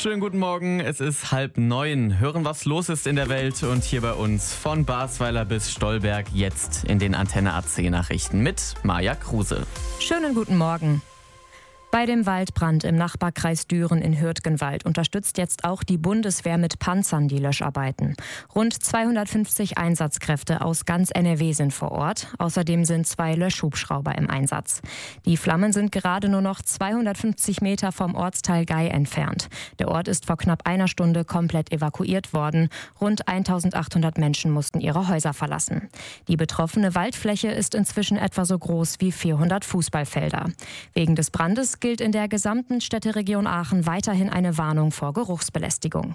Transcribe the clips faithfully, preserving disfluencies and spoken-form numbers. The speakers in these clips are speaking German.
Schönen guten Morgen, es ist halb neun. Hören, was los ist in der Welt und hier bei uns von Basweiler bis Stolberg jetzt in den Antenne A C Nachrichten mit Maja Kruse. Schönen guten Morgen. Bei dem Waldbrand im Nachbarkreis Düren in Hürtgenwald unterstützt jetzt auch die Bundeswehr mit Panzern die Löscharbeiten. Rund zweihundertfünfzig Einsatzkräfte aus ganz N R W sind vor Ort. Außerdem sind zwei Löschhubschrauber im Einsatz. Die Flammen sind gerade nur noch zweihundertfünfzig Meter vom Ortsteil Gei entfernt. Der Ort ist vor knapp einer Stunde komplett evakuiert worden. Rund eintausendachthundert Menschen mussten ihre Häuser verlassen. Die betroffene Waldfläche ist inzwischen etwa so groß wie vierhundert Fußballfelder. Wegen des Brandes gilt in der gesamten Städteregion Aachen weiterhin eine Warnung vor Geruchsbelästigung.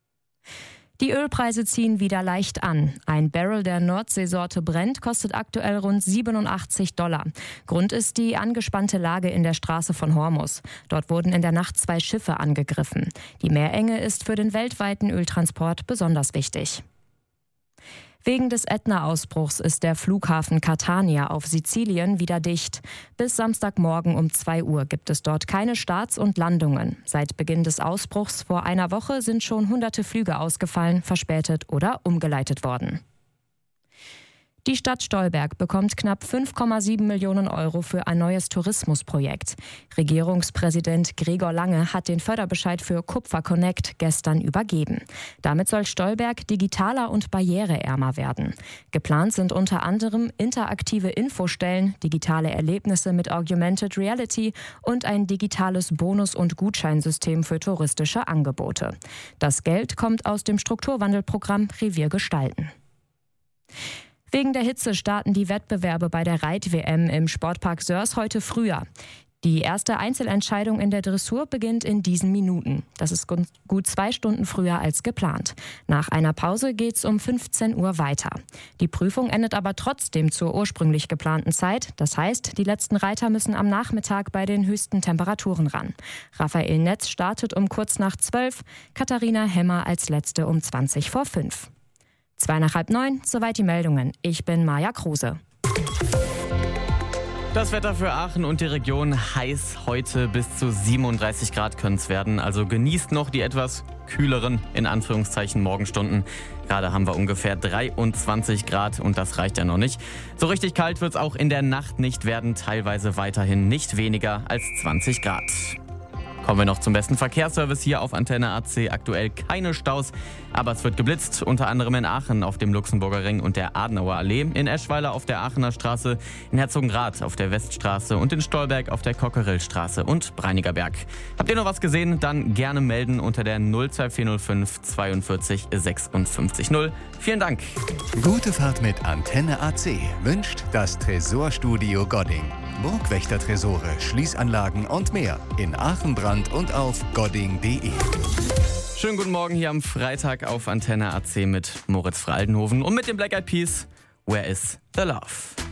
Die Ölpreise ziehen wieder leicht an. Ein Barrel der Nordseesorte Brent kostet aktuell rund siebenundachtzig Dollar. Grund ist die angespannte Lage in der Straße von Hormuz. Dort wurden in der Nacht zwei Schiffe angegriffen. Die Meerenge ist für den weltweiten Öltransport besonders wichtig. Wegen des Ätna-Ausbruchs ist der Flughafen Catania auf Sizilien wieder dicht. Bis Samstagmorgen um zwei Uhr gibt es dort keine Starts und Landungen. Seit Beginn des Ausbruchs vor einer Woche sind schon hunderte Flüge ausgefallen, verspätet oder umgeleitet worden. Die Stadt Stolberg bekommt knapp fünf Komma sieben Millionen Euro für ein neues Tourismusprojekt. Regierungspräsident Gregor Lange hat den Förderbescheid für Kupfer Connect gestern übergeben. Damit soll Stolberg digitaler und barriereärmer werden. Geplant sind unter anderem interaktive Infostellen, digitale Erlebnisse mit Augmented Reality und ein digitales Bonus- und Gutscheinsystem für touristische Angebote. Das Geld kommt aus dem Strukturwandelprogramm Revier gestalten. Wegen der Hitze starten die Wettbewerbe bei der Reit-W M im Sportpark Sörs heute früher. Die erste Einzelentscheidung in der Dressur beginnt in diesen Minuten. Das ist gut zwei Stunden früher als geplant. Nach einer Pause geht's um fünfzehn Uhr weiter. Die Prüfung endet aber trotzdem zur ursprünglich geplanten Zeit. Das heißt, die letzten Reiter müssen am Nachmittag bei den höchsten Temperaturen ran. Raphael Netz startet um kurz nach zwölf, Katharina Hemmer als letzte um zwanzig vor fünf. Zwei nach halb neun, soweit die Meldungen. Ich bin Maja Kruse. Das Wetter für Aachen und die Region heiß heute, bis zu siebenunddreißig Grad können es werden. Also genießt noch die etwas kühleren, in Anführungszeichen, Morgenstunden. Gerade haben wir ungefähr dreiundzwanzig Grad und das reicht ja noch nicht. So richtig kalt wird es auch in der Nacht nicht werden, teilweise weiterhin nicht weniger als zwanzig Grad. Kommen wir noch zum besten Verkehrsservice hier auf Antenne A C. Aktuell keine Staus, aber es wird geblitzt, unter anderem in Aachen auf dem Luxemburger Ring und der Adenauer Allee, in Eschweiler auf der Aachener Straße, in Herzogenrath auf der Weststraße und in Stolberg auf der Cockerillstraße und Breinigerberg. Habt ihr noch was gesehen? Dann gerne melden unter der null zwei vier null fünf zweiundvierzig sechsundfünfzig null. Vielen Dank. Gute Fahrt mit Antenne A C wünscht das Tresorstudio Godding. Burgwächter-Tresore, Schließanlagen und mehr in Aachen, Brand und auf godding punkt de. Schönen guten Morgen hier am Freitag auf Antenne A C mit Moritz Fraldenhoven und mit den Black Eyed Peas. Where is the Love?